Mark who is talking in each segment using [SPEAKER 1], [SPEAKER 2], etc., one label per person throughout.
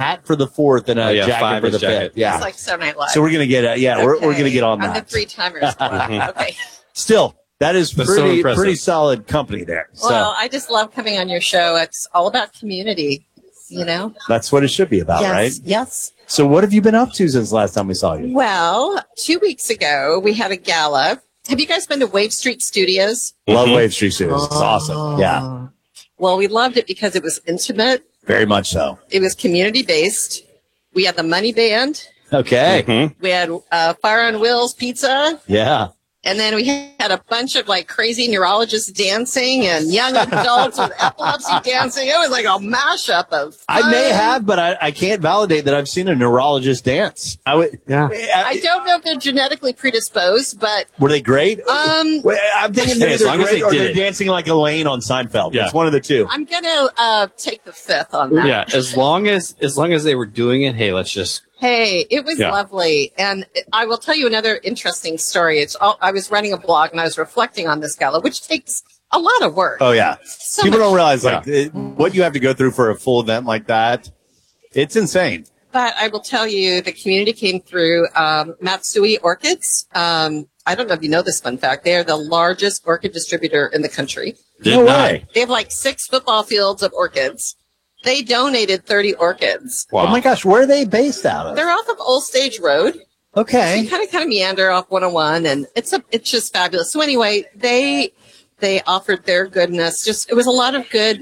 [SPEAKER 1] hat for the 4th and a jacket for the 5th. Yeah.
[SPEAKER 2] It's like Saturday Night Live.
[SPEAKER 1] So we're going to get, we're going to get on that.
[SPEAKER 2] I'm the 3-timers. Okay.
[SPEAKER 1] Still, that is pretty solid company there.
[SPEAKER 2] Well, I just love coming on your show. It's all about community, you know?
[SPEAKER 1] That's what it should be about, right?
[SPEAKER 2] Yes.
[SPEAKER 1] So what have you been up to since last time we saw you?
[SPEAKER 2] Well, 2 weeks ago, we had a gala. Have you guys been to Wave Street Studios?
[SPEAKER 1] Love Wave Street Studios. It's awesome. Yeah.
[SPEAKER 2] Well, we loved it because it was intimate.
[SPEAKER 1] Very much so.
[SPEAKER 2] It was community-based. We had the Money Band.
[SPEAKER 1] Okay.
[SPEAKER 2] We had Fire on Wheels pizza.
[SPEAKER 1] Yeah.
[SPEAKER 2] And then we had a bunch of like crazy neurologists dancing and young adults with epilepsy dancing. It was like a mashup of fun.
[SPEAKER 1] I may have, but I can't validate that I've seen a neurologist dance.
[SPEAKER 2] I don't know if they're genetically predisposed, but
[SPEAKER 1] were they great?
[SPEAKER 2] I'm
[SPEAKER 1] thinking maybe they're great or they're dancing like Elaine on Seinfeld. Yeah. It's one of the two.
[SPEAKER 2] I'm gonna take the 5th on that.
[SPEAKER 3] Yeah, as long as they were doing it, hey, let's just.
[SPEAKER 2] Hey, it was lovely. And I will tell you another interesting story. I was running a blog and I was reflecting on this gala, which takes a lot of work.
[SPEAKER 1] Oh, yeah. People don't realize what you have to go through for a full event like that. It's insane.
[SPEAKER 2] But I will tell you, the community came through Matsui Orchids. I don't know if you know this fun fact. They are the largest orchid distributor in the country.
[SPEAKER 1] No way.
[SPEAKER 2] They have like 6 football fields of orchids. They donated 30 orchids.
[SPEAKER 1] Wow. Oh my gosh, where are they based out of?
[SPEAKER 2] They're off of Old Stage Road.
[SPEAKER 1] Okay.
[SPEAKER 2] So you kind of meander off 101, and it's just fabulous. So anyway, they offered their goodness. It was a lot of good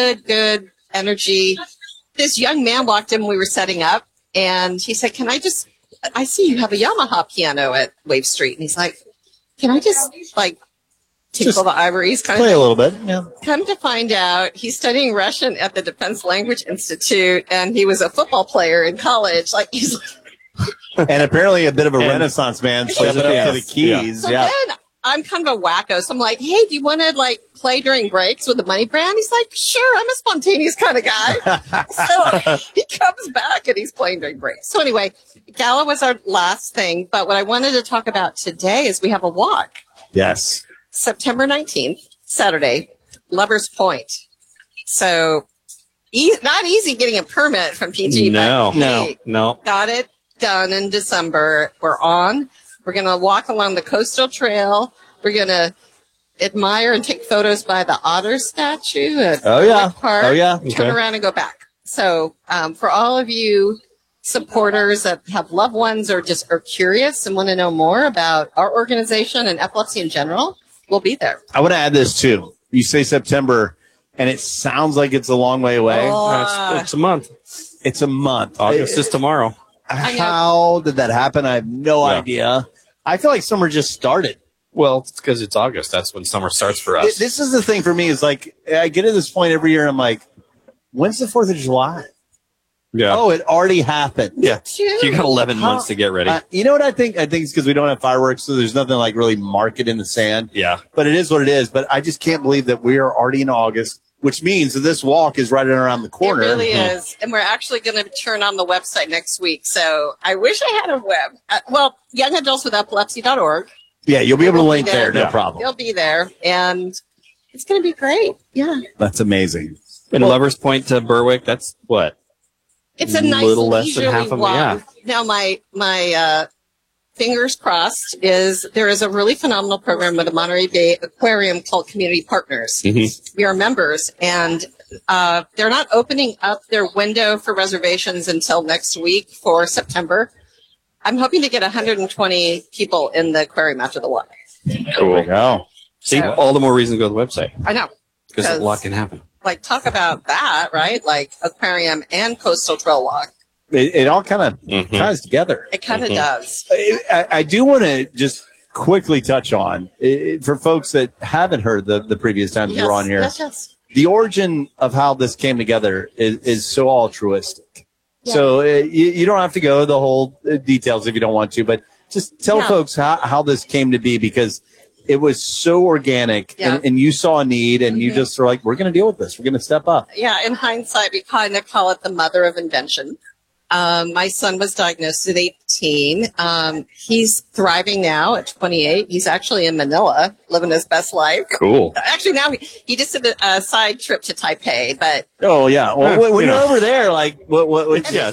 [SPEAKER 2] energy. This young man walked in when we were setting up, and he said, I see you have a Yamaha piano at Wave Street. And he's like, can I just tickle the ivories?
[SPEAKER 1] Play a little bit, yeah.
[SPEAKER 2] Come to find out, he's studying Russian at the Defense Language Institute, and he was a football player in college.
[SPEAKER 1] And apparently a bit of a Renaissance man, stepping up to the keys.
[SPEAKER 2] So then I'm kind of a wacko, so I'm like, hey, do you want to play during breaks with the Money Band? He's like, sure, I'm a spontaneous kind of guy. So he comes back and he's playing during breaks. So anyway, gala was our last thing, but what I wanted to talk about today is we have a walk.
[SPEAKER 1] Yes.
[SPEAKER 2] September 19th, Saturday, Lovers Point. So not easy getting a permit from PG.
[SPEAKER 3] No.
[SPEAKER 2] Got it done in December. We're on. We're going to walk along the coastal trail. We're going to admire and take photos by the otter statue at Park.
[SPEAKER 1] Oh, yeah.
[SPEAKER 2] Turn around and go back. So for all of you supporters that have loved ones or just are curious and want to know more about our organization and epilepsy in general, we'll be there.
[SPEAKER 1] I want to add this too. You say September, and it sounds like it's a long way away.
[SPEAKER 3] It's a month.
[SPEAKER 1] It's a month.
[SPEAKER 3] August is tomorrow.
[SPEAKER 1] How did that happen? I have no idea. I feel like summer just started.
[SPEAKER 3] Well, it's because it's August. That's when summer starts for us.
[SPEAKER 1] This is the thing for me. Is I get to this point every year, and I'm like, when's the 4th of July?
[SPEAKER 3] Yeah.
[SPEAKER 1] Oh, it already happened.
[SPEAKER 3] Yeah. You got 11 months to get ready.
[SPEAKER 1] You know what I think? I think it's because we don't have fireworks, so there's nothing really mark it in the sand.
[SPEAKER 3] Yeah.
[SPEAKER 1] But it is what it is. But I just can't believe that we are already in August, which means that this walk is right around the corner.
[SPEAKER 2] It really is. And we're actually going to turn on the website next week. So I wish I had a web. YoungAdultsWithEpilepsy.org.
[SPEAKER 1] Yeah, you'll be able to link there. No problem.
[SPEAKER 2] You'll be there. And it's going to be great. Yeah.
[SPEAKER 1] That's amazing.
[SPEAKER 3] And Lovers Point to Berwick, that's what?
[SPEAKER 2] It's a nice
[SPEAKER 3] little less than half of
[SPEAKER 2] walk. Now, my fingers crossed is there is a really phenomenal program with the Monterey Bay Aquarium called Community Partners. Mm-hmm. We are members, and they're not opening up their window for reservations until next week for September. I'm hoping to get 120 people in the aquarium after the walk.
[SPEAKER 3] Cool.
[SPEAKER 1] Wow.
[SPEAKER 3] See, all the more reason to go to the website.
[SPEAKER 2] I know.
[SPEAKER 3] Because a lot can happen.
[SPEAKER 2] Talk about that, right? Aquarium and coastal trail walk.
[SPEAKER 1] It all kind of ties together.
[SPEAKER 2] It kind of does.
[SPEAKER 1] I do want to just quickly touch on, for folks that haven't heard the previous times we were on here, the origin of how this came together is so altruistic. Yeah. So you don't have to go the whole details if you don't want to, but just tell folks how this came to be, because it was so organic, and you saw a need, and you just were like, we're going to deal with this. We're going to step up.
[SPEAKER 2] Yeah, in hindsight, we kind of call it the mother of invention. My son was diagnosed at 18. He's thriving now at 28. He's actually in Manila, living his best life.
[SPEAKER 3] Cool.
[SPEAKER 2] Actually, now he just did a side trip to Taipei, but...
[SPEAKER 1] Oh, yeah. Well, when you're over there, what